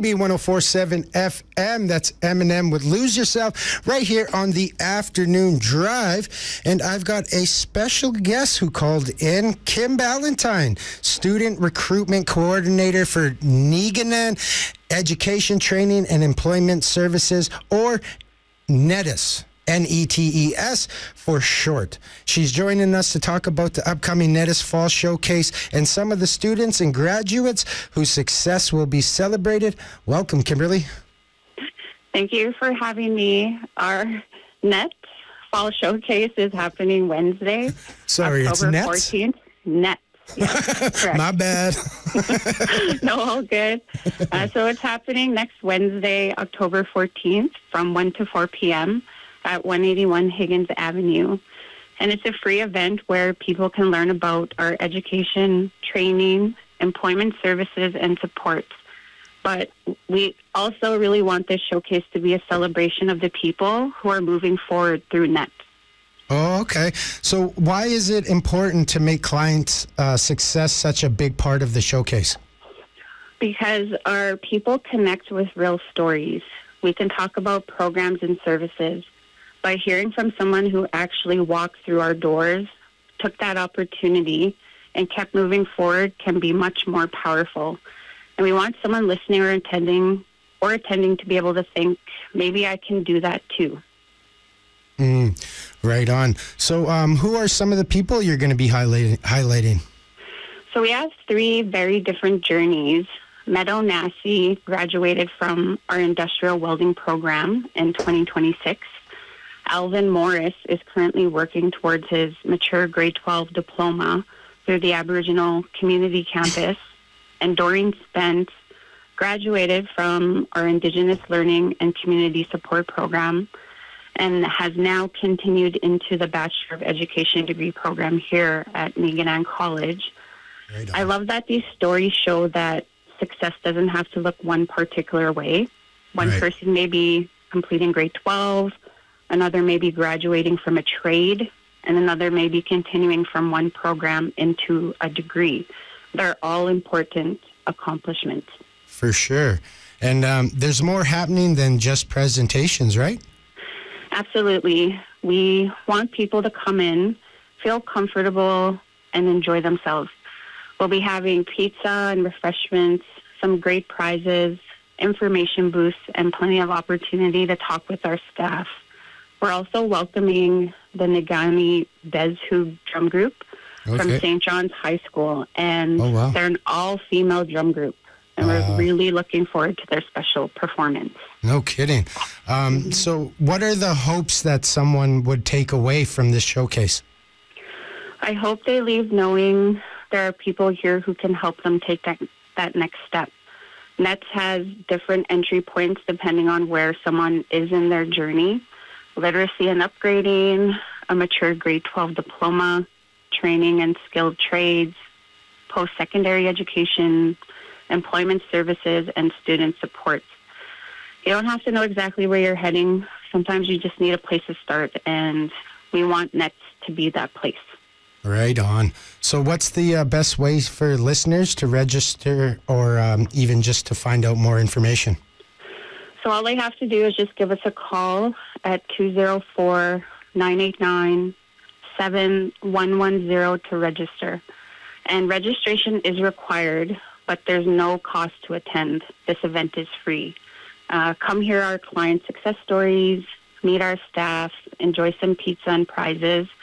CJB 104.7 FM. That's Eminem with Lose Yourself right here on the Afternoon Drive. And I've got a special guest who called in, Kim Ballantyne, Student Recruitment Coordinator for Neenganan Education, Training, and Employment Services, or NETES. NETES for short. She's joining us to talk about the upcoming NETES Fall Showcase and some of the students and graduates whose success will be celebrated. Welcome, Kimberly. Thank you for having me. Our NETS Fall Showcase is happening Wednesday, Sorry, October it's NETS? 14th. NETS. Yes, correct. My bad. No, all good. So it's happening next Wednesday, October 14th from 1 to 4 p.m. at 181 Higgins Avenue. And it's a free event where people can learn about our education, training, employment services, and supports. But we also really want this showcase to be a celebration of the people who are moving forward through NET. Oh, okay. So why is it important to make clients' success such a big part of the showcase? Because our people connect with real stories. We can talk about programs and services. By hearing from someone who actually walked through our doors, took that opportunity, and kept moving forward can be much more powerful. And we want someone listening or attending to be able to think, maybe I can do that too. Right on. So who are some of the people you're going to be highlighting? So we have 3 very different journeys. Meadow Nassi graduated from our industrial welding program in 2026. Alvin Morris is currently working towards his mature grade 12 diploma through the Aboriginal Community Campus. And Doreen Spence graduated from our Indigenous Learning and Community Support Program and has now continued into the Bachelor of Education degree program here at Neenganan College. I love that these stories show that success doesn't have to look one particular way. One person may be completing grade 12, another may be graduating from a trade, and another may be continuing from one program into a degree. They're all important accomplishments. For sure. And there's more happening than just presentations, right? Absolutely. We want people to come in, feel comfortable, and enjoy themselves. We'll be having pizza and refreshments, some great prizes, information booths, and plenty of opportunity to talk with our staff. We're also welcoming the Nagani Bezhoog drum group from St. John's High School, and they're an all-female drum group, and we're really looking forward to their special performance. No kidding. So what are the hopes that someone would take away from this showcase? I hope they leave knowing there are people here who can help them take that next step. NETS has different entry points depending on where someone is in their journey. Literacy and upgrading, a mature grade 12 diploma, training and skilled trades, post-secondary education, employment services, and student supports. You don't have to know exactly where you're heading. Sometimes you just need a place to start, and we want NETS to be that place. Right on. So what's the best ways for listeners to register or even just to find out more information? So all they have to do is just give us a call at 204-989-7110 to register. And registration is required, but there's no cost to attend. This event is free. Come hear our client success stories, meet our staff, enjoy some pizza and prizes,